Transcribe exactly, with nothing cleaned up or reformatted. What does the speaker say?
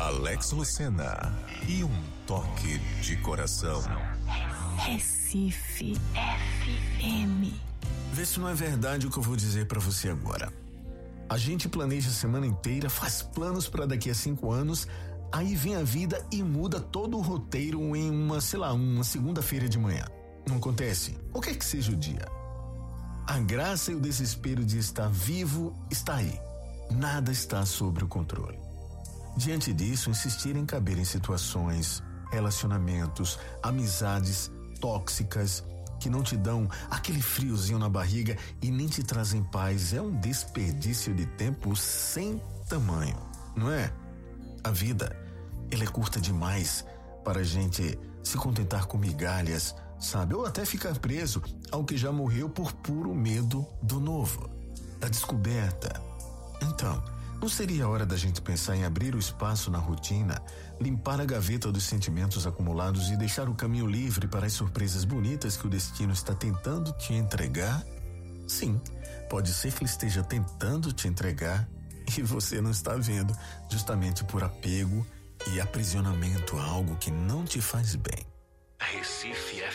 Alex Lucena e um toque de coração. Recife F M. Vê se não é verdade o que eu vou dizer pra você agora. A gente planeja a semana inteira, faz planos pra daqui a cinco anos, aí vem a vida e muda todo o roteiro em uma, sei lá, uma segunda-feira de manhã. Não acontece? Qualquer que seja o dia. A graça e o desespero de estar vivo está aí. Nada está sob o controle. Diante disso, insistir em caber em situações, relacionamentos, amizades tóxicas que não te dão aquele friozinho na barriga e nem te trazem paz é um desperdício de tempo sem tamanho, não é? A vida, ela é curta demais para a gente se contentar com migalhas, sabe? Ou até ficar preso ao que já morreu por puro medo do novo, da descoberta. Então, não seria a hora da gente pensar em abrir o espaço na rotina, limpar a gaveta dos sentimentos acumulados e deixar o caminho livre para as surpresas bonitas que o destino está tentando te entregar? Sim, pode ser que ele esteja tentando te entregar e você não está vendo, justamente por apego e aprisionamento a algo que não te faz bem. Recife F